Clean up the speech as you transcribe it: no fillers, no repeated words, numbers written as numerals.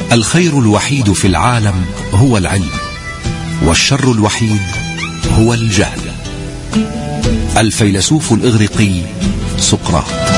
الخير الوحيد في العالم هو العلم، والشر الوحيد هو الجهل. الفيلسوف الإغريقي سقراط.